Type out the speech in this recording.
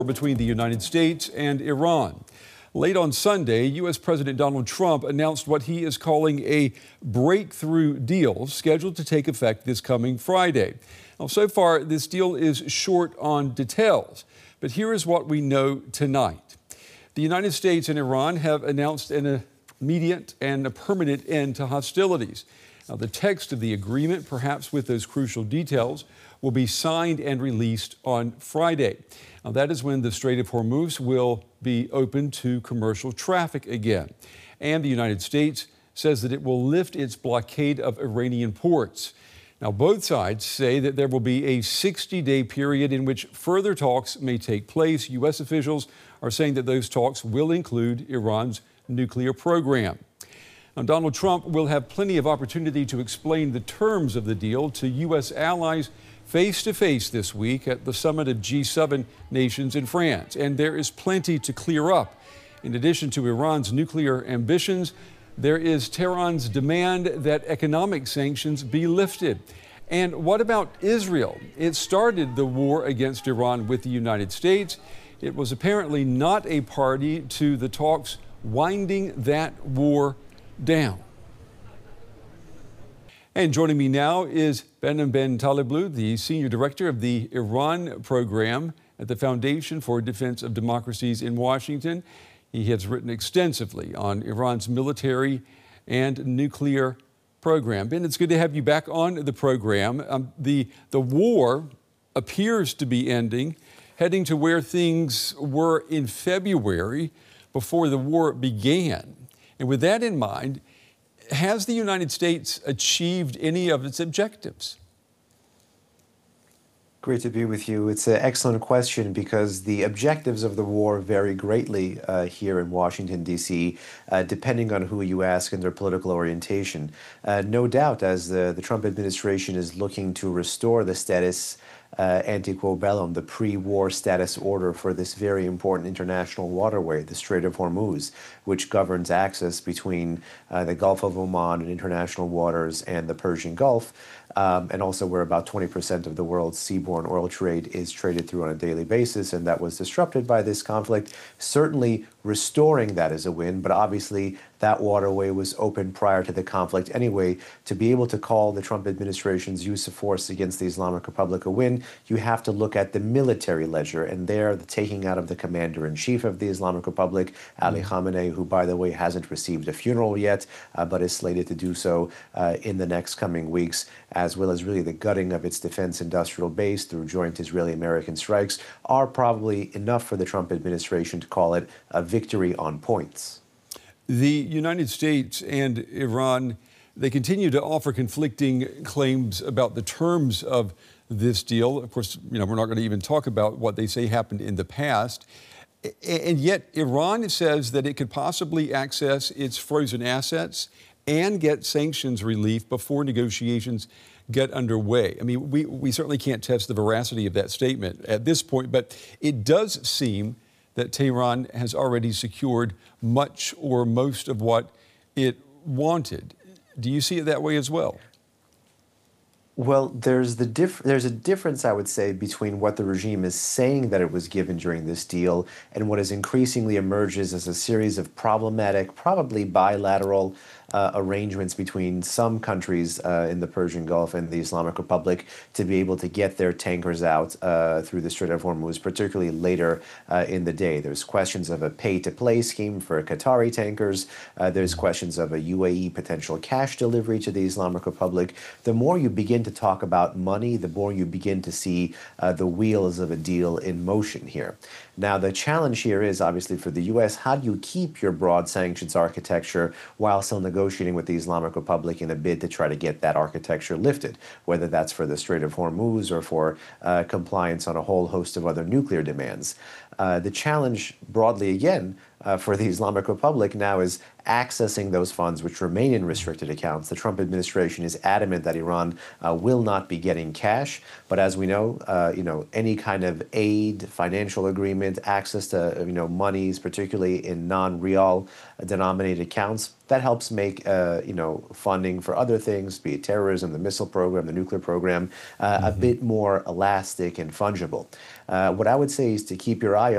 between the United States and Iran. Late on Sunday, U.S. President Donald Trump announced what he is calling a breakthrough deal scheduled to take effect this coming Friday. Now, so far, this deal is short on details, but here is what we know tonight. The United States and Iran have announced an immediate and a permanent end to hostilities. Now, the text of the agreement, perhaps with those crucial details, will be signed and released on Friday. Now, that is when the Strait of Hormuz will be open to commercial traffic again. And the United States says that it will lift its blockade of Iranian ports. Now, both sides say that there will be a 60-day period in which further talks may take place. U.S. officials are saying that those talks will include Iran's nuclear program. Now, Donald Trump will have plenty of opportunity to explain the terms of the deal to U.S. allies face-to-face this week at the summit of G7 nations in France. And there is plenty to clear up. In addition to Iran's nuclear ambitions, there is Tehran's demand that economic sanctions be lifted. And what about Israel? It started the war against Iran with the United States. It was apparently not a party to the talks winding that war down. And joining me now is Behnam Ben Taleblu, the Senior Director of the Iran Program at the Foundation for Defense of Democracies in Washington. He has written extensively on Iran's military and nuclear program. Ben, it's good to have you back on the program. The war appears to be ending, heading to where things were in February before the war began. And with that in mind, has the United States achieved any of its objectives? Great to be with you. It's an excellent question because the objectives of the war vary greatly here in Washington, D.C., depending on who you ask and their political orientation. No doubt, as the Trump administration is looking to restore the status ante quo bellum, the pre-war status order for this very important international waterway, the Strait of Hormuz, which governs access between the Gulf of Oman and international waters and the Persian Gulf, and also where about 20% of the world's seaborne oil trade is traded through on a daily basis, and that was disrupted by this conflict. Certainly restoring that is a win, but obviously that waterway was open prior to the conflict anyway. To be able to call the Trump administration's use of force against the Islamic Republic a win, you have to look at the military ledger, and there the taking out of the commander-in-chief of the Islamic Republic, Ali Khamenei, who, by the way, hasn't received a funeral yet, but is slated to do so in the next coming weeks, as well as really the gutting of its defense industrial base through joint Israeli-American strikes, are probably enough for the Trump administration to call it a victory on points. The United States and Iran, they continue to offer conflicting claims about the terms of this deal. Of course, we're not going to even talk about what they say happened in the past. And yet Iran says that it could possibly access its frozen assets and get sanctions relief before negotiations get underway. I mean, we certainly can't test the veracity of that statement at this point, but it does seem that Tehran has already secured much or most of what it wanted. Do you see it that way as well? Well, there's a difference, I would say, between what the regime is saying that it was given during this deal and what is increasingly emerges as a series of problematic, probably bilateral arrangements between some countries in the Persian Gulf and the Islamic Republic to be able to get their tankers out through the Strait of Hormuz, particularly later in the day. There's questions of a pay-to-play scheme for Qatari tankers. There's questions of a UAE potential cash delivery to the Islamic Republic. The more you begin to talk about money, the more you begin to see the wheels of a deal in motion here. Now, the challenge here is obviously for the U.S., how do you keep your broad sanctions architecture while still negotiating with the Islamic Republic in a bid to try to get that architecture lifted, whether that's for the Strait of Hormuz or for compliance on a whole host of other nuclear demands. The challenge broadly again for the Islamic Republic now is accessing those funds which remain in restricted accounts. The Trump administration is adamant that Iran will not be getting cash, but as we know, any kind of aid, financial agreement, access to monies, particularly in non-real denominated accounts, that helps make funding for other things, be it terrorism, the missile program, the nuclear program, a bit more elastic and fungible. What I would say is to keep your eye